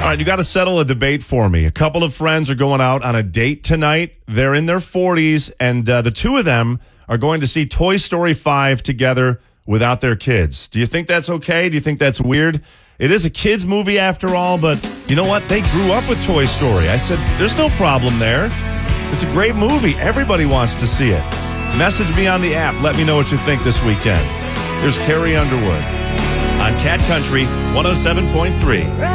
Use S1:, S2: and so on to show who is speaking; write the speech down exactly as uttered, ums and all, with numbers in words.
S1: All right, you got to settle a debate for me. A couple of friends are going out on a date tonight. They're in their forties, and uh, the two of them are going to see Toy Story five together without their kids. Do you think that's okay? Do you think that's weird? It is a kids' movie after all, but you know what? They grew up with Toy Story. I said, there's no problem there. It's a great movie. Everybody wants to see it. Message me on the app. Let me know what you think this weekend. Here's Carrie Underwood on Cat Country one oh seven point three.